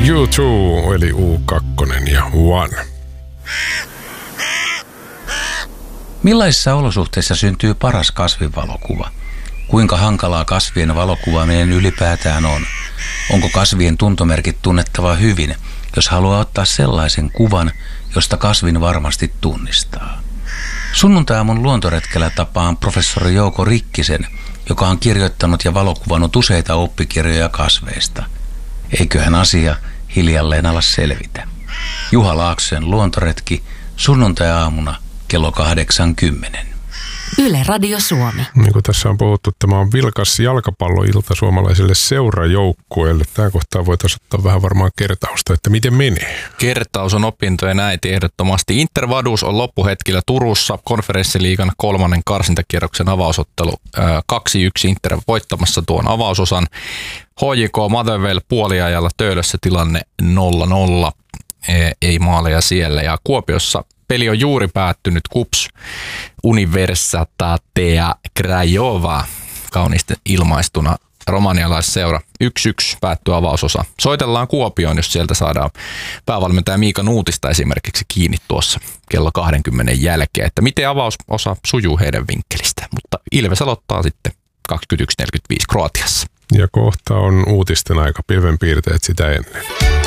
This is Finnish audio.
U2 eli U2 ja One. Millaisissa olosuhteissa syntyy paras kasvinvalokuva? Kuinka hankalaa kasvien valokuvaaminen ylipäätään on? Onko kasvien tuntomerkit tunnettava hyvin, jos haluaa ottaa sellaisen kuvan, josta kasvin varmasti tunnistaa? Sunnuntai-aamun luontoretkellä tapaan professori Jouko Rikkisen, joka on kirjoittanut ja valokuvannut useita oppikirjoja kasveista. Eiköhän asia hiljalleen ala selvitä. Juha Laaksosen luontoretki sunnuntai-aamuna kello 8:10. Yle Radio Suomi. Niin kuin tässä on puhuttu, tämä on vilkas jalkapalloilta suomalaiselle seurajoukkueelle. Tämä kohtaa voitaisiin ottaa vähän varmaan kertausta, että miten menee. Kertaus on opintojen äiti ehdottomasti. Inter Vaduz on loppuhetkillä Turussa konferenssiliigan 3. karsintakierroksen avausottelu. 2-1 Inter voittamassa tuon avausosan. HJK Motherwell puoliajalla Töölössä tilanne 0-0. Ei maaleja siellä. Ja Kuopiossa peli on juuri päättynyt. KuPS Universitatea Craiova, kauniisti ilmaistuna, romanialaisseura. 1-1 päättyy avausosa. Soitellaan Kuopioon, jos sieltä saadaan päävalmentaja Miika Nuutista esimerkiksi kiinni tuossa kello 20 jälkeen, että miten avausosa sujuu heidän vinkkelistä. Mutta Ilves aloittaa sitten 21.45 Kroatiassa. Ja kohta on uutisten aika, pilvenpiirteet sitä ennen.